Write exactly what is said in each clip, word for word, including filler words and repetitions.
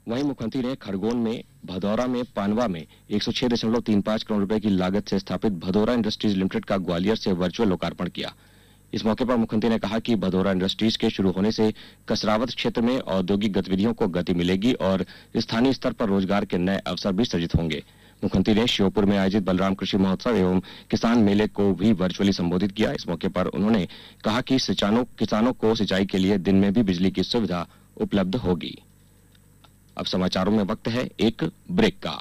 वहीं मुख्यमंत्री ने खरगोन में, भदौरा में, पानवा में एक सौ छह दशमलव तीन पाँच करोड़ रुपए की लागत से स्थापित भदौरा इंडस्ट्रीज लिमिटेड का ग्वालियर से वर्चुअल लोकार्पण किया। इस मौके पर मुख्यमंत्री ने कहा कि भदौरा इंडस्ट्रीज के शुरू होने से कसरावत क्षेत्र में औद्योगिक गतिविधियों को गति मिलेगी और स्थानीय स्तर पर रोजगार के नए अवसर भी सृजित होंगे। मुख्यमंत्री ने श्योपुर में आयोजित बलराम कृषि महोत्सव एवं किसान मेले को भी वर्चुअली संबोधित किया। इस मौके पर उन्होंने कहा कि सिंचानों किसानों को सिंचाई के लिए दिन में भी बिजली की सुविधा उपलब्ध होगी। अब समाचारों में वक्त है एक ब्रेक का।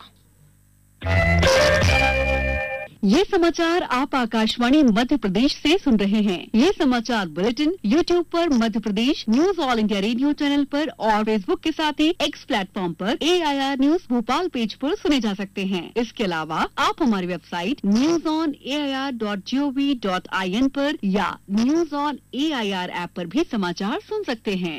ये समाचार आप आकाशवाणी मध्य प्रदेश से सुन रहे हैं। ये समाचार बुलेटिन यूट्यूब पर Madhya Pradesh news all India radio channel पर और फेसबुक के साथ ही एक्स प्लेटफॉर्म पर ए I R news Bhopal page पर सुने जा सकते हैं। इसके अलावा आप हमारी website news on A I R dot G O V dot I N पर या news on A I R app पर भी समाचार सुन सकते हैं।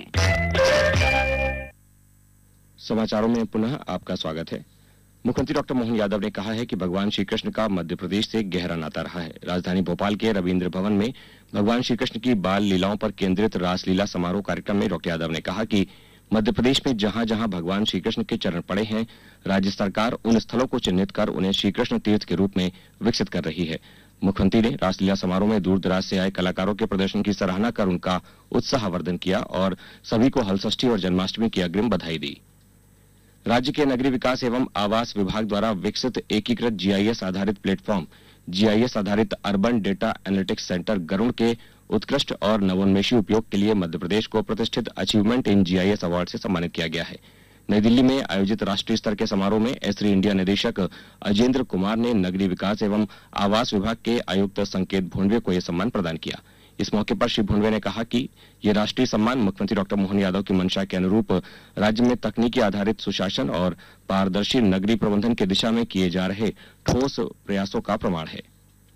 समाचारों में पुनः आपका स्वागत है। मुख्यमंत्री डॉक्टर मोहन यादव ने कहा है कि भगवान श्री कृष्ण का मध्य प्रदेश से गहरा नाता रहा है। राजधानी भोपाल के रविंद्र भवन में भगवान श्री कृष्ण की बाल लीलाओं पर केंद्रित रासलीला समारोह कार्यक्रम में डॉक्टर यादव ने कहा कि मध्य प्रदेश में जहां जहां भगवान श्री कृष्ण के चरण पड़े हैं, राज्य सरकार उन स्थलों को चिन्हित कर उन्हें श्री कृष्ण तीर्थ के रूप में विकसित कर रही है। मुख्यमंत्री ने रासलीला समारोह में दूर दराज से आए कलाकारों के प्रदर्शन की सराहना कर उनका उत्साहवर्धन किया और सभी को हलषष्ठी और जन्माष्टमी की अग्रिम बधाई दी। राज्य के नगरीय विकास एवं आवास विभाग द्वारा विकसित एकीकृत जी आई एस आधारित प्लेटफॉर्म जी आई एस आधारित urban data analytics centre Garuda के उत्कृष्ट और नवोन्मेषी उपयोग के लिए मध्य प्रदेश को प्रतिष्ठित achievement in ji I S award से सम्मानित किया गया है। नई दिल्ली में आयोजित राष्ट्रीय स्तर के समारोह में एसरी इंडिया निदेशक अजेंद्र कुमार ने नगरीय विकास एवं आवास विभाग के आयुक्त संकेत भोंडवे को यह सम्मान प्रदान किया। इस मौके पर श्री भोंडवे ने कहा कि ये राष्ट्रीय सम्मान मुख्यमंत्री डॉक्टर मोहन यादव की मंशा के अनुरूप राज्य में तकनीकी आधारित सुशासन और पारदर्शी नगरीय प्रबंधन की दिशा में किए जा रहे ठोस प्रयासों का प्रमाण है।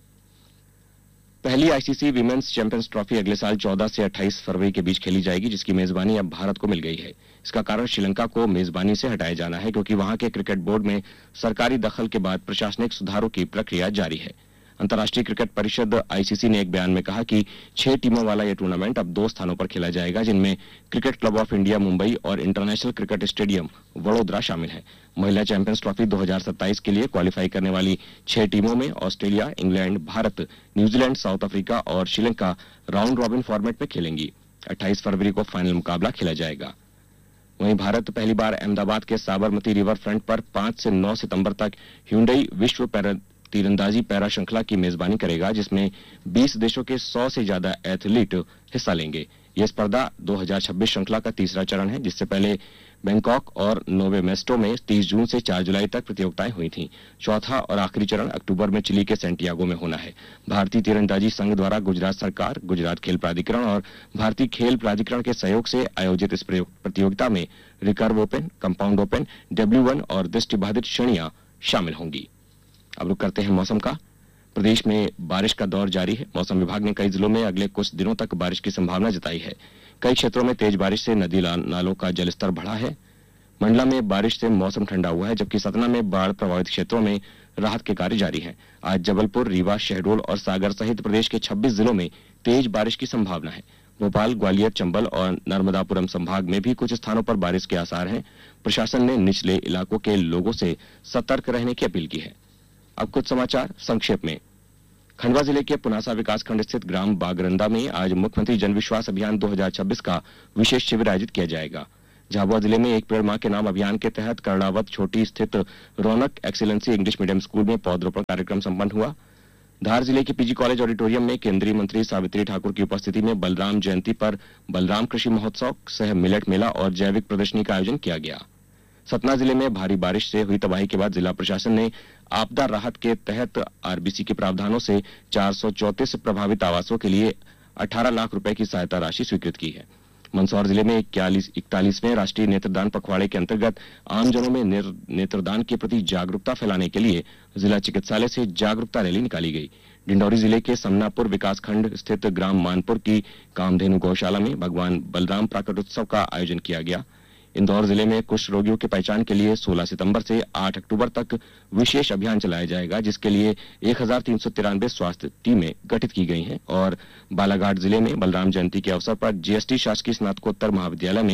पहली आई सी सी विमेंस चैंपियंस ट्रॉफी अगले साल चौदह से अट्ठाईस फरवरी के बीच खेली जाएगी, जिसकी मेजबानी अब भारत को मिल गई है। इसका कारण श्रीलंका को मेजबानी से हटाया जाना है, क्योंकि वहां के क्रिकेट बोर्ड में सरकारी दखल के बाद प्रशासनिक सुधारों की प्रक्रिया जारी है। अंतर्राष्ट्रीय क्रिकेट परिषद आई सी सी ने एक बयान में कहा कि छह टीमों वाला यह टूर्नामेंट अब दो स्थानों पर खेला जाएगा, जिनमें cricket club of India Mumbai और इंटरनेशनल क्रिकेट स्टेडियम वडोदरा शामिल है। महिला चैंपियंस ट्रॉफी दो हज़ार सत्ताईस के लिए क्वालिफाई करने वाली छह टीमों में Australia, England, Bharat, New Zealand, south Africa और श्रीलंका राउंड रॉबिन फॉर्मेट में खेलेंगी। अट्ठाईस फरवरी को फाइनल मुकाबला खेला जाएगा। वहीं भारत पहली बार अहमदाबाद के साबरमती रिवर फ्रंट पर पांच से नौ सितंबर तक ह्यूंडई विश्व पैरा तीरंदाजी पैरा श्रृंखला की मेजबानी करेगा, जिसमें बीस देशों के सौ से ज्यादा एथलीट हिस्सा लेंगे। यह स्पर्धा दो हज़ार छब्बीस श्रृंखला का तीसरा चरण है, जिससे पहले बैंकॉक और नोवे मेस्टो में तीस जून से चार जुलाई तक प्रतियोगिताएं हुई थीं। चौथा और आखिरी चरण अक्टूबर में चिली के सैंटियागो में होना है। भारतीय तीरंदाजी संघ द्वारा गुजरात सरकार, गुजरात खेल प्राधिकरण और भारतीय खेल प्राधिकरण के सहयोग से आयोजित इस प्रतियोगिता में recurve open, compound open, W one और दृष्टिबाधित श्रेणियां शामिल होंगी। अब रुक करते हैं मौसम का। प्रदेश में बारिश का दौर जारी है। मौसम विभाग ने कई जिलों में अगले कुछ दिनों तक बारिश की संभावना जताई है। कई क्षेत्रों में तेज बारिश से नदी नालों का जलस्तर बढ़ा है। मंडला में बारिश से मौसम ठंडा हुआ है, जबकि सतना में बाढ़ प्रभावित क्षेत्रों में राहत के कार्य जारी हैं। आज जबलपुर, रीवा, शहडोल और सागर सहित प्रदेश के छब्बीस जिलों में तेज बारिश की संभावना है। भोपाल, ग्वालियर, चंबल और नर्मदापुरम संभाग में भी कुछ स्थानों पर बारिश के आसार हैं। प्रशासन ने निचले इलाकों के लोगों से सतर्क रहने की अपील की है। अब कुछ समाचार संक्षेप में। खंडवा जिले के पुनासा विकासखंड स्थित ग्राम बागरंदा में आज मुख्यमंत्री जन विश्वास अभियान दो हज़ार छब्बीस का विशेष शिविर आयोजित किया जाएगा। झाबुआ जिले में एक पेड़ मां के नाम अभियान के तहत कर्णावत छोटी स्थित रौनक एक्सीलेंसी इंग्लिश मीडियम स्कूल में पौधरोपण कार्यक्रम संपन्न हुआ। धार जिले के पीजी कॉलेज ऑडिटोरियम में केंद्रीय मंत्री सावित्री ठाकुर की उपस्थिति में बलराम जयंती पर बलराम कृषि महोत्सव सह मिलेट मेला और जैविक प्रदर्शनी का आयोजन किया गया। सतना जिले में भारी बारिश से हुई तबाही के बाद जिला प्रशासन ने आपदा राहत के तहत आर बी सी के प्रावधानों से चार सौ चौंतीस प्रभावित आवासों के लिए अठारह लाख रुपए की सहायता राशि स्वीकृत की है। मंदसौर जिले में इकतालीसवें राष्ट्रीय नेत्रदान पखवाड़े के अंतर्गत आमजनों में नेत्रदान के प्रति जागरूकता फैलाने के लिए जिला चिकित्सालय से जागरूकता रैली निकाली गई। डिंडौरी जिले के समनापुर विकासखंड स्थित ग्राम मानपुर की कामधेनु गौशाला में भगवान बलराम प्राकटोत्सव का आयोजन किया गया। इंदौर जिले में कुष्ठ रोगियों की पहचान के लिए सोलह सितंबर से आठ अक्टूबर तक विशेष अभियान चलाया जाएगा, जिसके लिए एक हजार तीन सौ तिरानवे स्वास्थ्य टीमें गठित की गई हैं। और बालाघाट जिले में बलराम जयंती के अवसर पर जी एस टी शासकीय स्नातकोत्तर महाविद्यालय में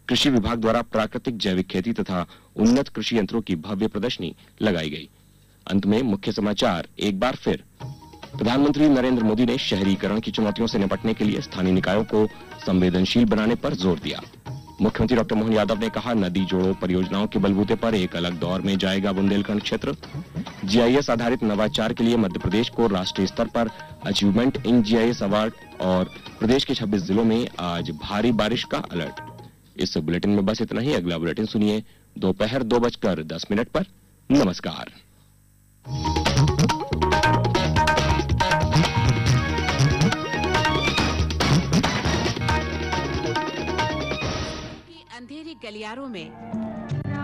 कृषि विभाग द्वारा प्राकृतिक जैविक खेती तथा उन्नत कृषि यंत्रों की भव्य प्रदर्शनी लगाई गई। अंत में मुख्य समाचार एक बार फिर। प्रधानमंत्री नरेंद्र मोदी ने शहरीकरण की चुनौतियों से निपटने के लिए स्थानीय निकायों को संवेदनशील बनाने पर जोर दिया। मुख्यमंत्री डॉक्टर मोहन यादव ने कहा, नदी जोड़ो परियोजनाओं के बलबूते पर एक अलग दौर में जाएगा बुंदेलखंड क्षेत्र। जीआईएस आधारित नवाचार के लिए मध्य प्रदेश को राष्ट्रीय स्तर पर अचीवमेंट इन जीआईएस अवार्ड और प्रदेश के छब्बीस जिलों में आज भारी बारिश का अलर्ट। इस बुलेटिन में बस इतना ही। अगला बुलेटिन सुनिए दोपहर दो बजकर दस मिनट पर। नमस्कार। अंधेरी गलियारों में